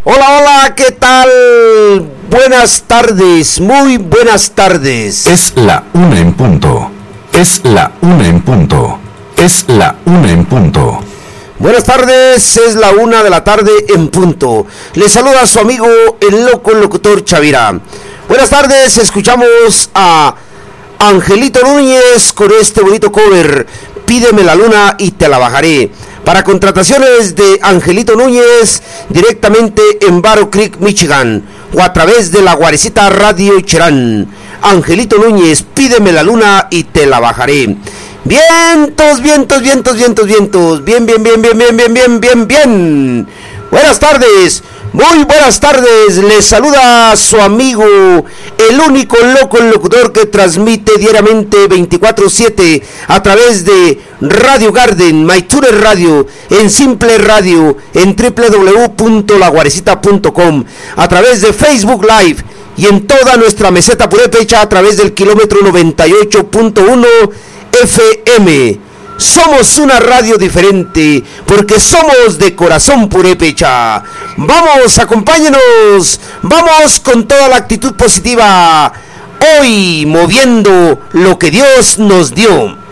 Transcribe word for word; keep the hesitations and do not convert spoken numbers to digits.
Hola, hola, ¿qué tal? Buenas tardes, muy buenas tardes. Es la una en punto. Es la una en punto. Es la una en punto. Buenas tardes, es la una de la tarde en punto. Le saluda a su amigo el loco locutor Chavira. Buenas tardes, escuchamos a Angelito Núñez con este bonito cover, Pídeme la luna y te la bajaré. Para contrataciones de Angelito Núñez, directamente en Battle Creek, Michigan, o a través de la Guarecita Radio Cherán. Angelito Núñez, Pídeme la luna y te la bajaré. Vientos, vientos, vientos, vientos, vientos. Bien, bien, bien, bien, bien, bien, bien, bien, bien. Buenas tardes, muy buenas tardes. Les saluda su amigo, el único loco locutor que transmite diariamente veinticuatro siete a través de Radio Garden, MyTuner Radio, en Simple Radio, en doble u doble u doble u punto la guarecita punto com, a través de Facebook Live y en toda nuestra meseta purépecha a través del kilómetro noventa y ocho punto uno F M. Somos una radio diferente porque somos de corazón purépecha. Vamos, acompáñenos, vamos con toda la actitud positiva. Hoy moviendo lo que Dios nos dio.